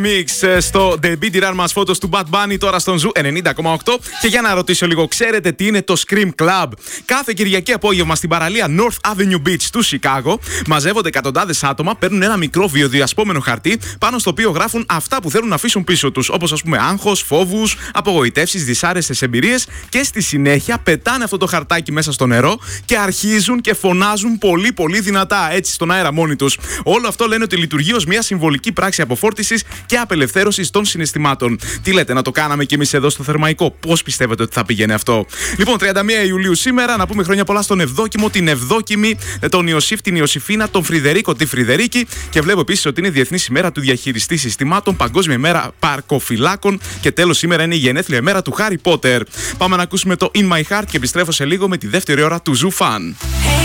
Mix στο The Beat Run Mass Photos του Bad Bunny τώρα στον Ζου 90,8. Και για να ρωτήσω λίγο, ξέρετε τι είναι το Scream Club? Κάθε Κυριακή απόγευμα στην παραλία North Avenue Beach του Σικάγο μαζεύονται εκατοντάδες άτομα, παίρνουν ένα μικρό βιοδιασπόμενο χαρτί πάνω στο οποίο γράφουν αυτά που θέλουν να αφήσουν πίσω τους. Όπως ας πούμε άγχος, φόβους, απογοητεύσεις, δυσάρεστες εμπειρίες. Και στη συνέχεια πετάνε αυτό το χαρτάκι μέσα στο νερό και αρχίζουν και φωνάζουν πολύ πολύ δυνατά, έτσι στον αέρα μόνοι τους. Όλο αυτό λένε ότι λειτουργεί ως μια συμβολική πράξη αποφόρτισης και απελευθέρωσης των συναισθημάτων. Τι λέτε, να το κάναμε κι εμείς εδώ στο Θερμαϊκό? Πώς πιστεύετε ότι θα πήγαινε αυτό? Λοιπόν, 31 Ιουλίου σήμερα, να πούμε χρόνια πολλά στον Ευδόκιμο, την Ευδόκιμη, τον Ιωσήφ, την Ιωσήφίνα, τον Φρυδερίκο, τη Φρυδερίκη. Και βλέπω επίσης ότι είναι Διεθνής ημέρα του διαχειριστή συστημάτων, Παγκόσμια ημέρα παρκοφυλάκων και τέλος σήμερα είναι η γενέθλια ημέρα του Χάρι Πότερ. Πάμε να ακούσουμε το In My Heart και επιστρέφω σε λίγο με τη δεύτερη ώρα του Zoo Fan.